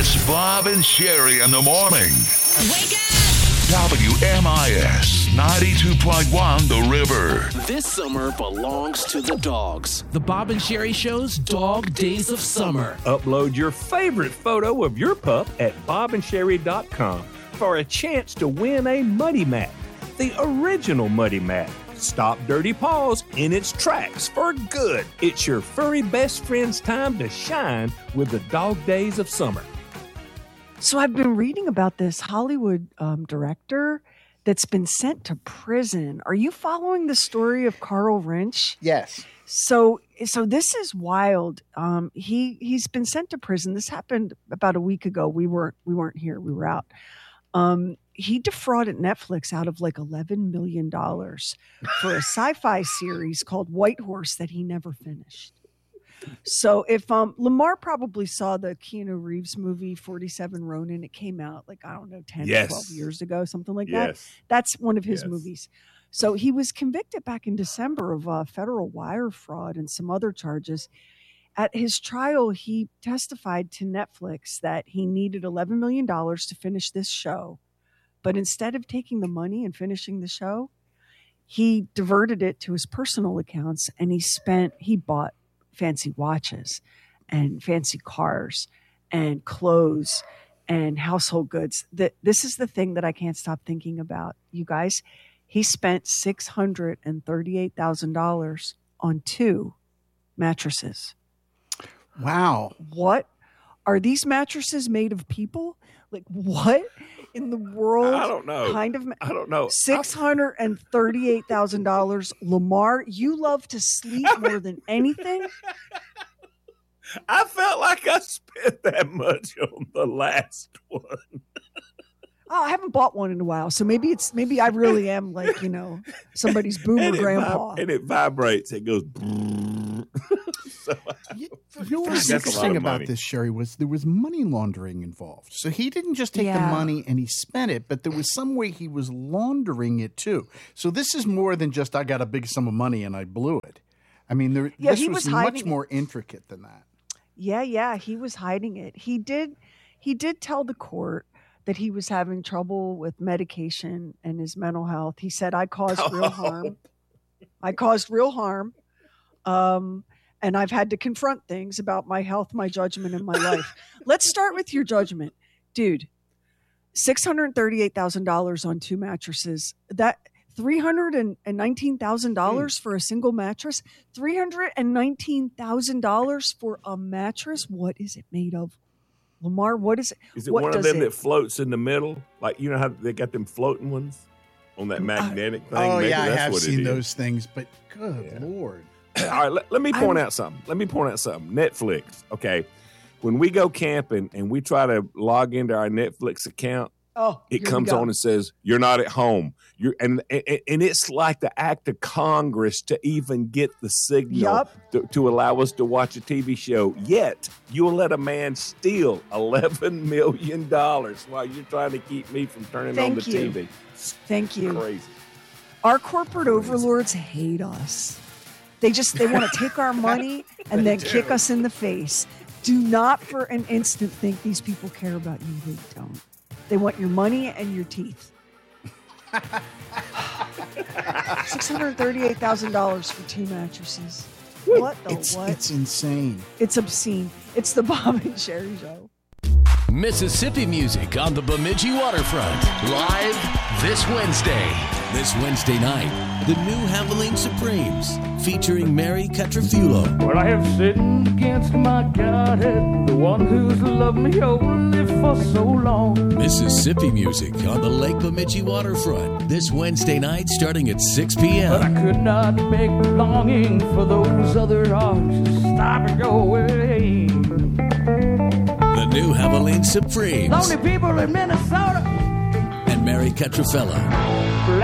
It's Bob and Sherry in the morning. Wake up! WMIS 92.1 The River. This summer belongs to the dogs. The Bob and Sherry Show's Dog Days of Summer. Upload your favorite photo of your pup at bobandsherry.com for a chance to win a Muddy Mat, the original Muddy Mat. Stop dirty paws in its tracks for good. It's your furry best friend's time to shine with the Dog Days of Summer. So I've been reading about this Hollywood director that's been sent to prison. Are you following the story of Carl Rinch? Yes. So this is wild. He's been sent to prison. This happened about a week ago. We weren't here. We were out. He defrauded Netflix out of like $11 million for a sci-fi series called White Horse that he never finished. So if Lamar probably saw the Keanu Reeves movie 47 Ronin, it came out like, I don't know, 10 or 12 years ago, something like that. That's one of his movies. So he was convicted back in December of federal wire fraud and some other charges. At his trial, he testified to Netflix that he needed $11 million to finish this show. But instead of taking the money and finishing the show, he diverted it to his personal accounts and he bought fancy watches and fancy cars and clothes and household goods. This is the thing that I can't stop thinking about. You guys, he spent $638,000 on 2 mattresses. Wow. What? Are these mattresses made of people? Like what in the world? I don't know. I don't know. $638,000. Lamar, you love to sleep more than anything. I felt like I spent that much on the last one. Oh, I haven't bought one in a while, so maybe I really am like, somebody's boomer grandpa. And it vibrates. It goes. What's interesting about this, Sherry, was there was money laundering involved. So he didn't just take the money and he spent it, but there was some way he was laundering it too. So this is more than just I got a big sum of money and I blew it. I mean, this was much more intricate than that. Yeah, he was hiding it. He did tell the court that he was having trouble with medication and his mental health. He said, I caused real harm. And I've had to confront things about my health, my judgment, and my life. Let's start with your judgment. Dude, $638,000 on 2 mattresses. That $319,000 for a single mattress? $319,000 for a mattress? What is it made of? Lamar, what is it? Is it one of them that floats in the middle? Like, you know how they got them floating ones on that magnetic thing? Oh, Maybe yeah, I that's have what seen it is. those things, but good Lord. All right, let me point out something. Netflix, okay? When we go camping and we try to log into our Netflix account, it comes on and says, you're not at home. And it's like the act of Congress to even get the signal to allow us to watch a TV show. Yet, you'll let a man steal $11 million while you're trying to keep me from turning on the TV. Thank you. Crazy. Our corporate overlords hate us. They want to take our money and then kick us in the face. Do not for an instant think these people care about you. They don't. They want your money and your teeth. $638,000 for 2 mattresses. What? It's insane. It's obscene. It's the Bob and Sherry Show. Mississippi music on the Bemidji waterfront. Live this Wednesday. This Wednesday night, the new Havoline Supremes featuring Mary Catrafulo. Well, I have sinned against my Godhead, the one who's loved me only for so long. Mississippi music on the Lake Bemidji waterfront. This Wednesday night starting at 6 p.m. But I could not make longing for those other arms to stop and go away. The new Havoline Supremes. Lonely people in Minnesota. And Mary Catrafello.